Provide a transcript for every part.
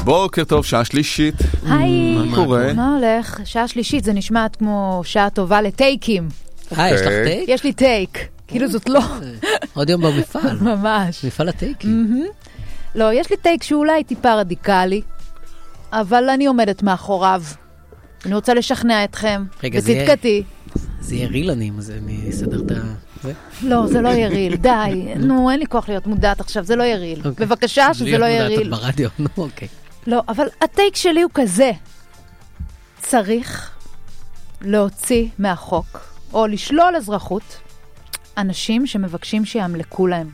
בוקר טוב, שעה שלישית. היי, מה קורה? מה הולך? שעה שלישית, זה נשמע כמו שעה טובה לטייקים. יש לך טייק? יש לי טייק, כאילו זאת לא. עוד יום במפעל. ממש. מפעל הטייקים. לא, יש לי טייק שהוא אולי טיפה רדיקלי, אבל אני עומדת מאחוריו. אני רוצה לשכנע אתכם, בצדקתי. זה יהיה רילנים, אז אני אסדר את זה. לא, זה לא יריל, די. נו, אין לי כוח להיות מודעת עכשיו, זה לא יריל. בבקשה שזה לא יריל. להיות מודעת ברדיו, נו, אוקיי. לא, אבל הטייק שלי הוא כזה. צריך להוציא מהחוק, או לשלול אזרחות, אנשים שמבקשים שימלכו להם.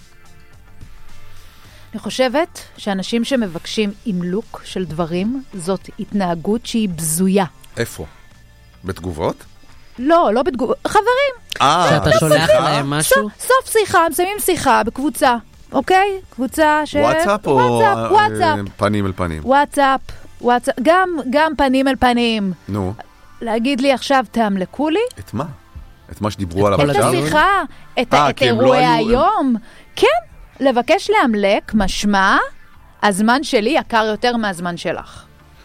אני חושבת שאנשים שמבקשים אימלוק של דברים, זאת התנהגות שהיא בזויה. איפה? בתגובות? לא בתגובות. חברים. שאתה שולח להם משהו? סוף שיחה, הם שמים שיחה בקבוצה. אוקיי? קבוצה ש... וואטסאפ או וואטסאפ. פנים אל פנים? וואטסאפ. גם פנים אל פנים. נו. להגיד לי עכשיו, תאמלקו לי? את מה? את מה שדיברו עליו עכשיו? את השיחה, את אירועי היום. כן, לבקש להמלק, משמע, הזמן שלי יקר יותר מהזמן שלך.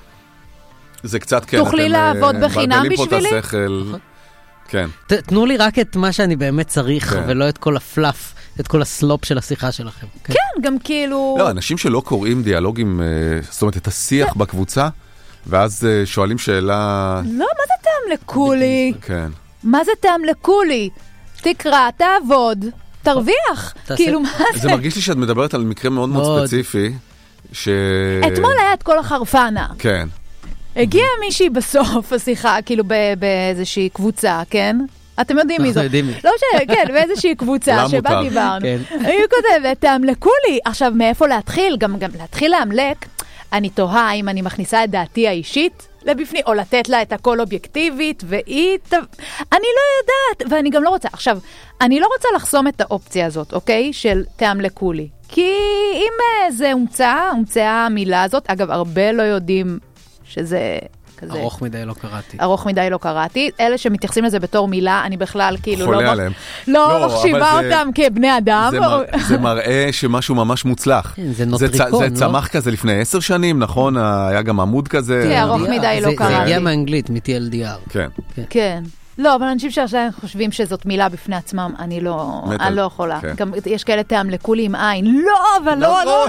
זה קצת כן. תוכלי לעבוד בחינם בשבילי? מבלבלים פה את השכל. כן. תנו לי רק את מה שאני באמת צריך, ולא את כל הפלאף, את כל הסלופ של השיחה שלכם. כן, גם כאילו... לא, אנשים שלא קוראים דיאלוגים, זאת אומרת, את השיח בקבוצה, ואז שואלים שאלה... לא, מה זה תאמלקו לי? כן. מה זה תאמלקו לי? תקרא, תעבוד, תרוויח. כאילו, מה זה? זה מרגיש לי שאת מדברת על מקרה מאוד מאוד ספציפי, אתמול היה את כל החרפנה. כן. הגיע מישהי בסוף השיחה, כאילו באיזושהי קבוצה, כן? אתם יודעים מי זאת. לא משנה, כן, באיזושהי קבוצה שבה דיברנו. היא כותבת, תאמלקו לי. עכשיו, מאיפה להתחיל? גם להתחיל להמלק, אני תוהה אם אני מכניסה את דעתי האישית לבפני, או לתת לה את הכל אובייקטיבית, והיא... אני לא יודעת, ואני גם לא רוצה. עכשיו, אני לא רוצה לחסום את האופציה הזאת, אוקיי? של תאמלקו לי. כי אם זה הומצאה המילה הזאת, אגב, הרבה לא יודעים שזה כזה... ארוך מדי לא קראתי. ארוך מדי לא קראתי. אלה שמתייחסים לזה בתור מילה, אני בכלל כאילו חולה עליהם. לא מחשיבה אותם כבני אדם. זה מראה שמשהו ממש מוצלח. זה נוטריקון, זה צמח כזה לפני 10 שנים, נכון? היה גם עמוד כזה. כן, ארוך מדי לא קראתי. זה הגיע מאנגלית, מ-TLDR. כן. כן. לא, אבל אנשים שעכשיו חושבים שזאת מילה בפני עצמם, אני לא יכולה. גם יש כאלה תאמלקו לי עם עין. לא, אבל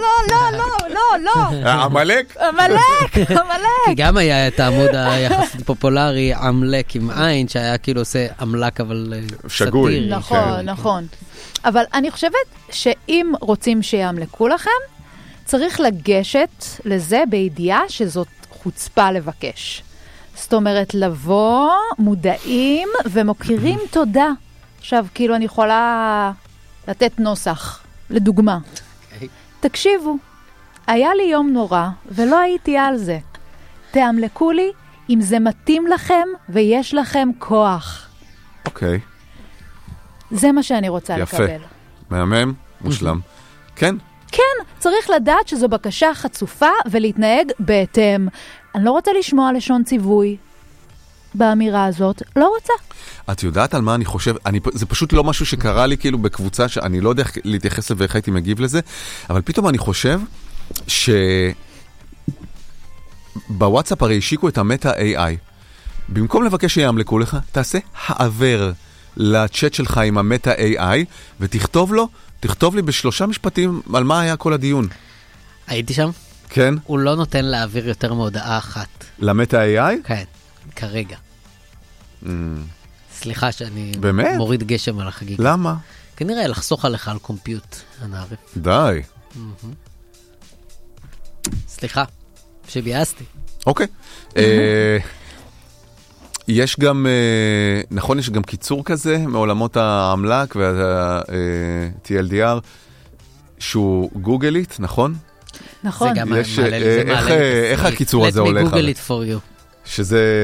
לא. המלק? המלק. כי גם היה את העמוד היחסית פופולרי, עמלק עם עין, שהיה כאילו עושה עמלק, אבל שגוי. נכון. אבל אני חושבת שאם רוצים שיאמלקו לכם, צריך לגשת לזה בידיעה שזאת חוצפה לבקש. זאת אומרת, לבוא, מודעים ומוכירים תודה. עכשיו, כאילו, אני יכולה לתת נוסח, לדוגמה. תקשיבו, היה לי יום נורא, ולא הייתי על זה. תאמלקו לי אם זה מתאים לכם ויש לכם כוח. אוקיי. זה מה שאני רוצה לקבל. יפה. מהמם, מושלם. כן. כן, צריך לדעת שזו בקשה חצופה ולהתנהג בהתאם. אני לא רוצה לשמוע לשון ציווי באמירה הזאת. לא רוצה. את יודעת על מה אני חושב? זה פשוט לא משהו שקרה לי כאילו בקבוצה שאני לא יודע להתייחס לזה ואיך הייתי מגיב לזה, אבל פתאום אני חושב בוואטסאפ הרי השיקו את המטה AI. במקום לבקש שיאמלקו לך, תעשה העבר לצ'אט שלך עם המטה AI ותכתוב לו, תכתוב לי ב3 משפטים על מה היה כל הדיון. הייתי שם? כן. הוא לא נותן להעביר יותר מהודעה אחת. למטה AI? כן, כרגע. סליחה שאני מוריד גשם על החגיגה. למה? כנראה לחסוך עליך על קומפיוט, הנערף. די. סליחה, שביאסתי. אוקיי. יש גם, נכון, יש גם קיצור כזה מעולמות האמלק וה-TLDR, שהוא גוגלית, נכון? נכון. איך הקיצור הזה הולך? Let me Google it for you. שזה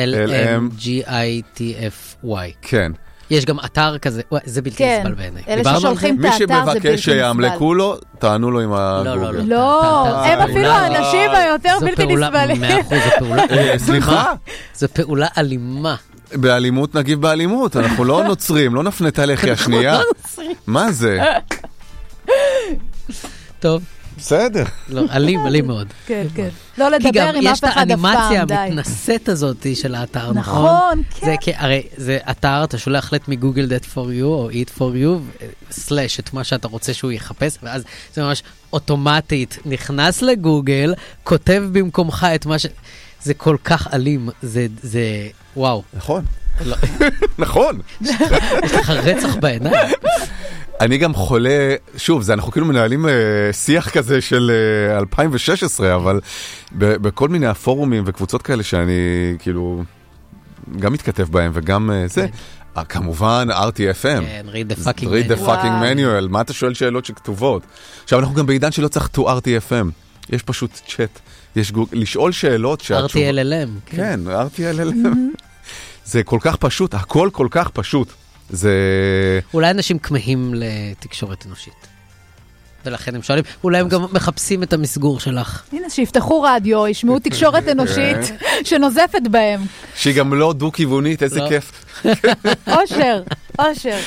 LMGITFY. כן. יש גם אתר כזה, זה בלתי נסבל בעיניי. אלה ששולחים את האתר זה בלתי נסבל. מי שמבקש שיאמלקו לו, תענו לו עם הגוגל. לא, הם אפילו האנשים היותר בלתי נסבלים. 100% זה פעולה. סליחה? זו פעולה אלימה. באלימות נגיב באלימות, אנחנו לא נוצרים, לא נפנה את הלחי השנייה. מה זה? טוב. בסדר. לא, אלים מאוד. כן, כן. לא לדבר עם אף אחד אף פעם, די. כי גם יש את האנימציה המתנשאת הזאת של האתר, נכון? נכון, כן. הרי זה אתר, אתה שולח לת מגוגל that for you, או eat for you, סלש את מה שאתה רוצה שהוא יחפש, ואז זה ממש אוטומטית נכנס לגוגל, כותב במקומך את מה ש... זה כל כך אלים, זה וואו. נכון. נכון. יש לך רצח בעיניים. אני גם חולה, שוב, אנחנו כאילו מנהלים שיח כזה של 2016, אבל בכל מיני הפורומים וקבוצות כאלה שאני כאילו גם מתכתב בהם וגם זה, כמובן RTFM. כן, read the fucking read the fucking manual. מה אתה שואל שאלות שכתובות? עכשיו אנחנו גם בעידן שלא צריך to RTFM. יש פשוט צ'אט, יש לשאול שאלות. RTLLM. כן, RTLLM. זה כל כך פשוט, הכל כל כך פשוט. זה... אולי אנשים כמהים לתקשורת אנושית. ולכן הם שואלים, אולי הם גם מחפשים את המסגור שלך. הנה, שיפתחו רדיו, ישמעו תקשורת אנושית שנוזפת בהם. שהיא גם לא דו-כיוונית, איזה כיף. אושר, אושר.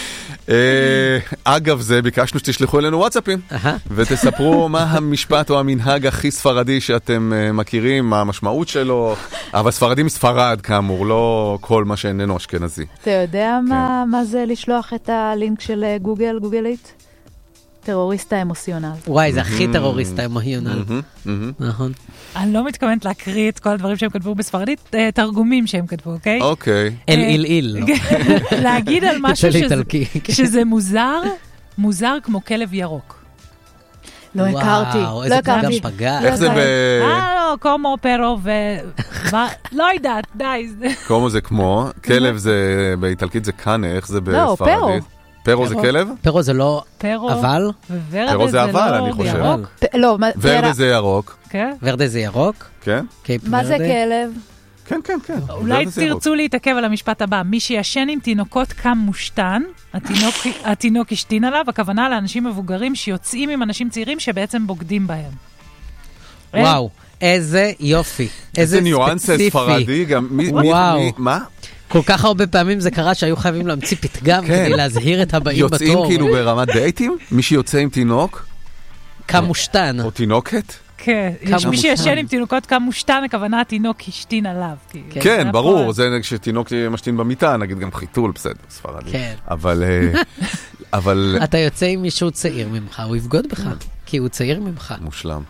אגב זה, ביקשנו שתשלחו אלינו וואטסאפים, ותספרו מה המשפט או המנהג הכי ספרדי שאתם מכירים, מה המשמעות שלו, אבל ספרדים מספרד כאמור, לא כל מה שאיננו אשכנזי. אתה יודע מה זה לשלוח את הלינק של גוגלית? טרוריסט האמוציונל. וואי, זה הכי טרוריסט האמוציונל. נכון. אני לא מתכוונת להקריא את כל הדברים שהם כתבו בספרדית, תרגומים שהם כתבו, אוקיי? אוקיי. אל. להגיד על משהו שזה מוזר כמו כלב ירוק. לא הכרתי. וואו, איזה גם פגע. איך זה לא, קומו, פרו לא יודעת, די. קומו זה כמו, כלב זה, באיטלקית זה קאנה, איך זה בספרדית? לא, פרו. פרו זה כלב? פרו זה לא אבל? פרו זה אבל, אני חושב. לא, ורדה זה ירוק. ורדה זה ירוק? כן. מה זה כלב? כן, כן, כן. אולי תרצו להתעכב על המשפט הבא. מי שישן עם תינוקות קם מושתן, התינוק ישתין עליו, הכוונה לאנשים מבוגרים שיוצאים עם אנשים צעירים שבעצם בוגדים בהם. וואו, איזה יופי. איזה ניואנס ספרדי גם. וואו. מה? כל כך הרבה פעמים זה קרה שהיו חייבים להמציא פתגם כדי להזהיר את הבאים בתור. יוצאים כאילו ברמת דייטים? מי שיוצא עם תינוק? כמושתן. או תינוקת? כן, מי שישן עם תינוקות כמושתן, הכוונה התינוק ישתין עליו. כן, ברור, זה כשתינוק משתין במיטה, נגיד גם חיתול, בסדר, ספרדי. כן. אבל... אתה יוצא עם מישהו צעיר ממך, הוא יבגוד בך, כי הוא צעיר ממך. מושלם.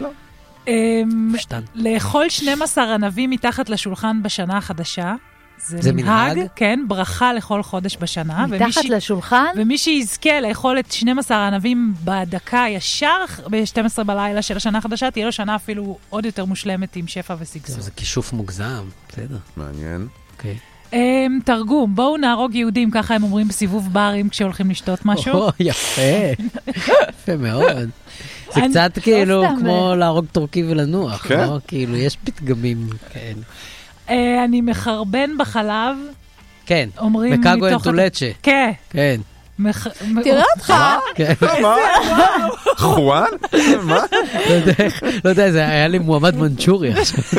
מושתן. לאכול 12 ענבים מתחת לשולחן בשנה החדשה, זה מנהג? כן, ברכה לכל חודש בשנה. מתחת לשולחן? ומי שיזכה לאכול את 12 הענבים בדקה ישר ב-12 בלילה של השנה החדשה, תהיה לו שנה אפילו עוד יותר מושלמת עם שפע וסגסור. זה כישוף מוגזם, בסדר. מעניין. אוקיי. תרגום, בואו נהרוג יהודים, ככה הם אומרים בסיבוב ברים כשהולכים לשתות משהו. יפה, יפה מאוד. זה קצת כאילו כמו להרוג טורקי ולנוח, לא? כאילו, יש פתגמים כאלה. אני מחרבן בחלב. כן, מקאגו אנטולצ'ה. כן. כן. תראה אותך. מה? חואן? מה? לא יודע, זה היה לי מועמד מנצ'ורי.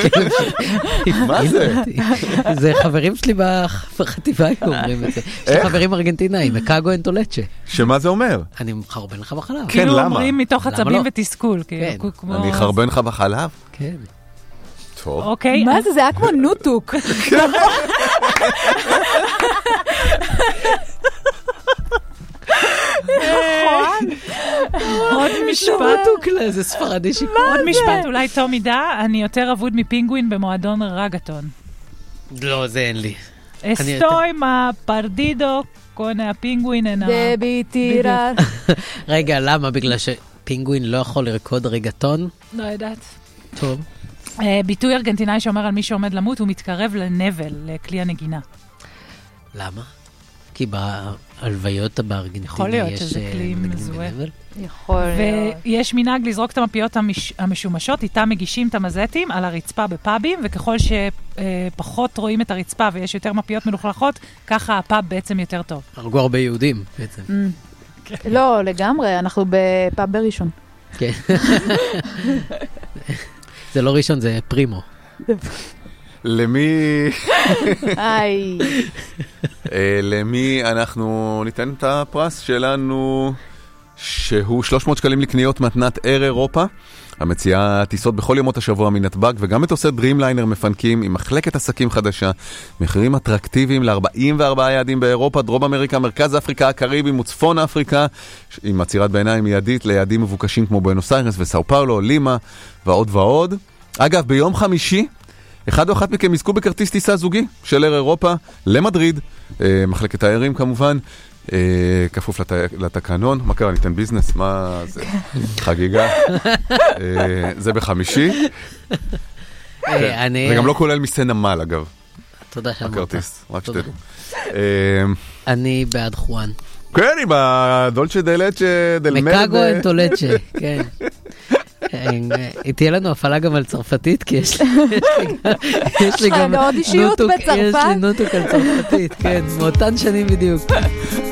מה זה? זה חברים שלי בחטיבה אומרים את זה. יש לי חברים ארגנטינאים, מקאגו אנטולצ'ה. שמה זה אומר? אני מחרבן לך בחלב. כן, למה? כאילו אומרים מתוך עצבים ותסכול. אני אחרבן לך בחלב? כן. אוקיי. מה זה? זה היה כמו נוטוק. עוד משפט. זה ספרדי שיקור. עוד משפט, אולי תום ידע, אני יותר אבוד מפינגווין במועדון רגטון. לא, זה אין לי. אסטוי מה פרדידו קונה הפינגווין אינה. דבי טירה. רגע, למה? בגלל שפינגווין לא יכול לרקוד רגטון? לא יודעת. טוב. ביטוי ארגנטינאי שאומר על מי שעומד למות, הוא מתקרב לנבל, לכלי הנגינה. למה? כי בהלוויות בארגנטינה יכול להיות שזה כלי מזוהה. יכול להיות. ויש מנהג לזרוק את המפיות המשומשות, איתם מגישים את המזטים על הרצפה בפאבים, וככל שפחות רואים את הרצפה ויש יותר מפיות מלוכלכות, ככה הפאב בעצם יותר טוב. הרגו הרבה יהודים בעצם. לא, לגמרי, אנחנו בפאב בראשון. כן. זה לא ראשון, זה פרימו. למי אנחנו ניתן את הפרס שלנו שהוא 300 שקלים לקניות מתנת אייר אירופה, המציעה טיסות בכל ימות השבוע מנתב"ג, וגם מטוסי דרימליינר מפנקים עם מחלקת עסקים חדשה, מחירים אטרקטיביים ל-44 יעדים באירופה, דרום אמריקה, מרכז אפריקה, הקריבים וצפון אפריקה, עם עצירת בעיניים מיידית ליעדים מבוקשים כמו בואנוס איירס וסאו פאולו, לימה ועוד ועוד. אגב, ביום חמישי, אחד או אחת מכם יזכו בכרטיס טיסה זוגי של אייר אירופה למדריד, מחלקת האיירים כמובן, כפוף לתקנון. מה קרה? ניתן ביזנס? מה זה? חגיגה. זה בחמישי. זה גם לא כולל מיסי נמל, אגב. תודה שאמרת. הכרטיס, רק שתדעו. אני בעד חואן. כן, עם הדולצ'ה דלצ'ה דל מרד. מקאגו אנטולצ'ה, כן. תהיה לנו הפעלה גם על צרפתית, כי יש לי גם עוד אישיות בצרפת. יש לי נוטוק על צרפתית, כן, מאותן שנים בדיוק.